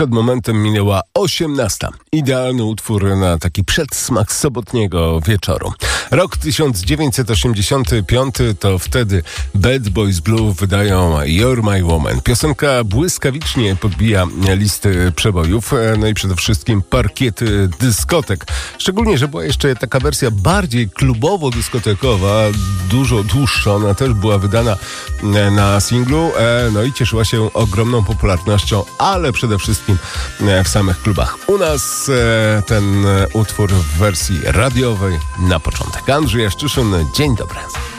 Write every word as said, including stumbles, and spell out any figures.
Przed momentem minęła osiemnasta. Idealny utwór na taki przedsmak sobotniego wieczoru. Rok tysiąc dziewięćset osiemdziesiąty piąty to wtedy Bad Boys Blue wydają You're My Woman. Piosenka błyskawicznie podbija listy przebojów, no i przede wszystkim parkiety dyskotek. Szczególnie, że była jeszcze taka wersja bardziej klubowo-dyskotekowa, dużo dłuższa. Ona też była wydana na singlu, no i cieszyła się ogromną popularnością, ale przede wszystkim w samych klubach. U nas ten utwór w wersji radiowej na początek. Andrzej Jaszczyszyn, dzień dobry.